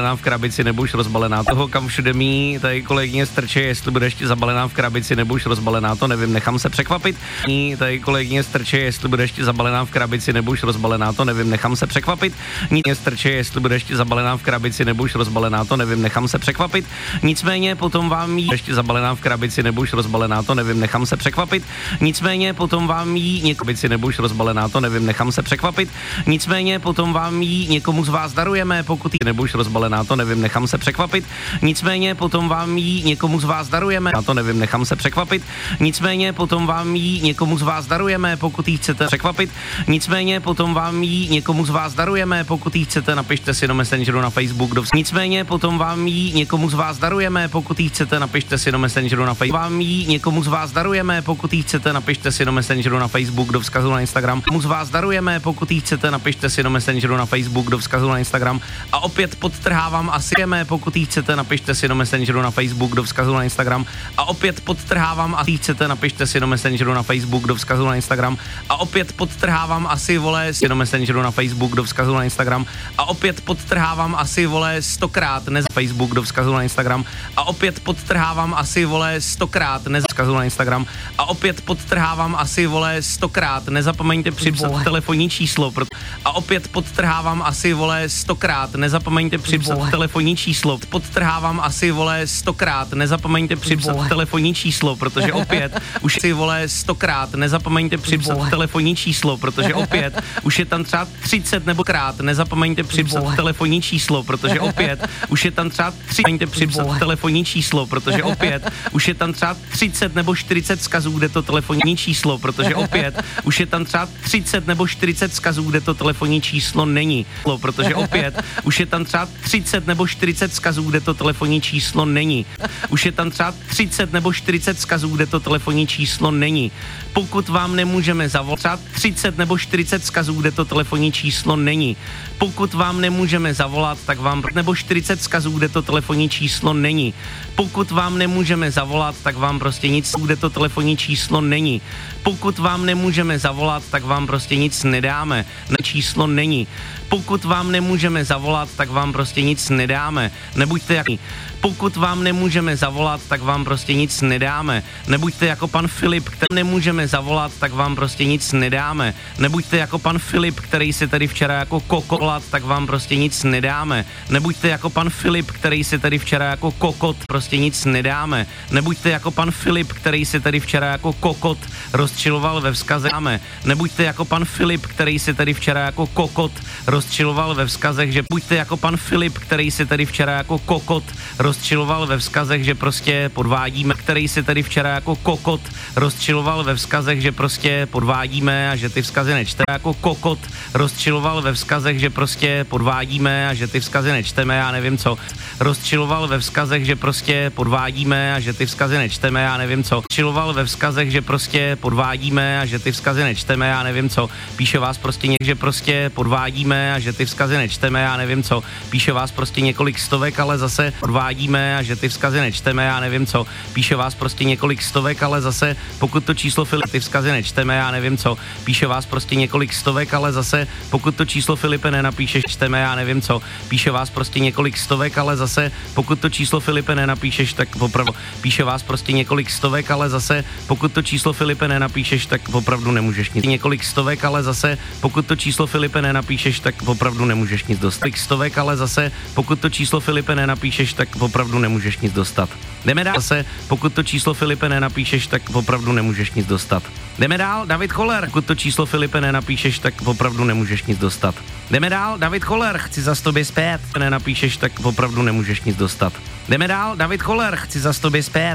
zabalená v krabici nebo už rozbalená. Toho, kam všude mí, tady kolegyně strče, jestli bude ještě zabalená v krabici nebo už rozbalená, to nevím, nechám se překvapit. Tady kolegyně strče, jestli bude ještě zabalená v krabici nebo už rozbalená, to nevím, nechám se překvapit. Strče, jestli bude ještě zabalená v krabici nebo už rozbalená, to nevím, nechám se překvapit. Nicméně potom vám jí ještě zabalená v krabici nebo už rozbalená, to nevím, nechám se překvapit. Nicméně potom vám jí někomu nebo už rozbalená, to nevím, nechám se překvapit. Nicméně potom vám jí někomu z vás darujeme, pokud jí nebo už rozbalená, to nevím, nechám se překvapit. Nicméně potom vám jí někomu z vás darujeme, a to nevím, nechám se překvapit. Nicméně potom vám jí někomu z vás darujeme, pokud jí chcete překvapit. Nicméně potom vám jí někomu z vás darujeme, pokud jí chcete, napište si do Messengeru na Facebook. Nicméně potom vám jí někomu z vás darujeme, pokud jí chcete, napište si do Messengeru na Facebook. Vám jí někomu z vás darujeme, pokud jí chcete, napište si do Messengeru na Facebook, do vzkazu na Instagram. Mu z vás darujeme, pokud jí chcete, napište si do Messengeru na Facebook, do vzkazu na Instagram. A opět podtrhávám asi pokud jí chcete, napište si do Messengeru na Facebook, do vzkazu na Instagram. A opět podtrhávám asi chcete, napište si do Messengeru na Facebook, do vzkazu na Instagram. A opět podtrhávám asi vole si do Messengeru na Facebook, do vzkazu na Instagram. A opět podtrhávám asi vole 100krát ne Facebook, do vzkazu na Instagram. A opět podtrhávám asi vole 100krát ne vzkazu na Instagram. A opět podtrhávám asi vole 100krát, nezapomeňte připsat telefonní číslo. A opět podtrhávám asi vole 100krát, nezapomeňte připsat telefonní číslo. Podtrhávám asi vole 100krát, nezapomeňte připsat telefonní číslo, protože opět už si vole 100krát, nezapomeňte připsat telefonní číslo, protože opět už je tam třeba 30 nebo krát, nezapomeňte připsat telefonní číslo, protože opět už je tam třeba 30 připsat telefonní číslo, protože opět už je tam třeba 30 nebo 40 vzkazů, kde to telefonní číslo, protože opět už je tam třeba 30 nebo 40 vzkazů, kde to telefonní číslo není, protože opět už je tam třeba 30 nebo 40 vzkazů, kde to telefonní číslo není. Už je tam třeba 30 nebo 40 vzkazů, kde to telefonní číslo není. Pokud vám nemůžeme zavolat, třeba 30 nebo 40 vzkazů, kde to telefonní číslo není. Pokud vám nemůžeme zavolat, tak vám nebo 40 vzkazů, kde to telefonní číslo není. Pokud vám nemůžeme zavolat, tak vám prostě nic, kde to telefonní číslo není. Pokud vám nemůžeme zavolat, tak vám prostě nic nedáme. Číslo není. Pokud vám nemůžeme zavolat, tak vám prostě nic nedáme. Nebuďte jak... Pokud vám nemůžeme zavolat, tak vám prostě nic nedáme. Nebuďte jako pan Filip, který nemůžeme zavolat, tak vám prostě nic nedáme. Nebuďte jako pan Filip, který si tady včera jako kokolat, tak vám prostě nic nedáme. Nebuďte jako pan Filip, který si tady včera jako kokot, prostě nic nedáme. Nebuďte jako pan Filip, který si tady včera jako kokot rozčiloval ve vzkazech. Nebuďte jako pan Filip, který si tady včera jako kokot rozčiloval ve vzkazech, že buďte jako pan Filip, který si tady včera jako kokot rozčiloval ve vzkazech, že prostě podvádíme, který si tady včera jako kokot rozčiloval ve vzkazech, že prostě podvádíme a že ty vzkazy nečteme, jako kokot rozčiloval ve vzkazech, že prostě podvádíme a že ty vzkazy nečteme, já nevím co. Rozčiloval ve vzkazech, že prostě podvádíme a že ty vzkazy nečteme, já nevím co. Rozčiloval ve vzkazech, že prostě podvádíme a že ty vzkazy nečteme, já nevím co. Píše vás prostě že prostě podvádíme a že ty vzkazy nečteme, já nevím co. Píše vás prostě několik stovek, ale zase podvádíme a že ty vzkazy nečteme, já nevím co. Píše vás prostě několik stovek, ale zase pokud to číslo Filip, ty vzkazy nečteme, já nevím co. Píše vás prostě několik stovek, ale zase pokud to číslo Filipe nenapíšeš, čteme, já nevím co. Píše vás prostě několik stovek, ale zase pokud to číslo Filipe nenapíšeš, tak opravdu. Píše vás prostě několik stovek, ale zase pokud to číslo Filipe nenapíšeš, tak opravdu nemůžeš nic. Několik stovek, ale zase pokud to číslo Filipe nenapíšeš, tak opravdu nemůžeš nic dostat. Stovek, ale zase pokud to číslo Filipe nenapíšeš, tak opravdu nemůžeš nic dostat. Jdeme dál. Zase pokud to číslo Filipe nenapíšeš, tak opravdu nemůžeš nic dostat. Jdeme dál. David Koller. Pokud to číslo Filipe nenapíšeš, tak opravdu nemůžeš nic dostat. Jdeme dál. David Koller. Chci za 100 zpět. Nenapíšeš, tak opravdu nemůžeš nic dostat. Jdeme dál. David Koller. Chci za 100 zpět.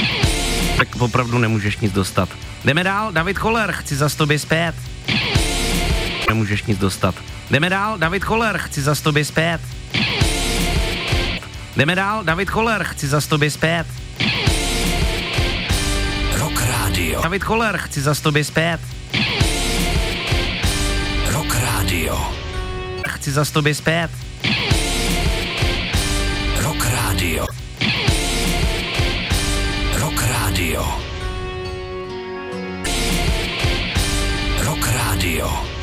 Tak opravdu nemůžeš nic dostat. Jdeme dál. David Koller. Chci za 100 zpět. Nemůžeš nic dostat. Jdeme dál. David Koller. Chci za 100 zpět. Jdeme dál. David Koller. Chci za 100 zpět. Rock Radio. David Koller. Chci za 100 zpět. Rock Radio. Chci za 100 zpět. Rock Radio. Rock Radio. Rock Radio.